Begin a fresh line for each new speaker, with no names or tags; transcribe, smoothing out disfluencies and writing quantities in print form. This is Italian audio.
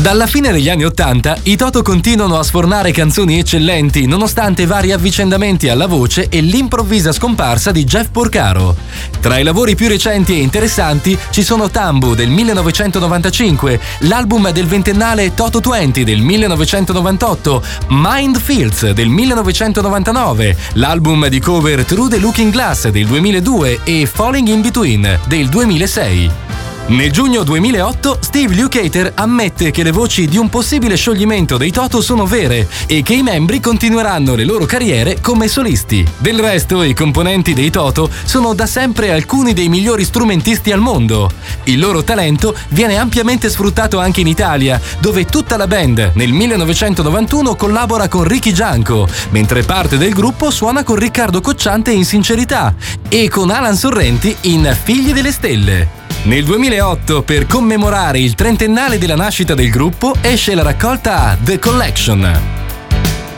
Dalla fine degli anni '80 i Toto continuano a sfornare canzoni eccellenti nonostante vari avvicendamenti alla voce e l'improvvisa scomparsa di Jeff Porcaro. Tra i lavori più recenti e interessanti ci sono Tambu del 1995, l'album del ventennale Toto 20 del 1998, Mind Fields del 1999, l'album di cover Through the Looking Glass del 2002 e Falling in Between del 2006. Nel giugno 2008 Steve Lukather ammette che le voci di un possibile scioglimento dei Toto sono vere e che i membri continueranno le loro carriere come solisti. Del resto, i componenti dei Toto sono da sempre alcuni dei migliori strumentisti al mondo. Il loro talento viene ampiamente sfruttato anche in Italia, dove tutta la band nel 1991 collabora con Ricky Gianco, mentre parte del gruppo suona con Riccardo Cocciante in Sincerità e con Alan Sorrenti in Figli delle Stelle. Nel 2008, per commemorare il trentennale della nascita del gruppo, esce la raccolta The Collection.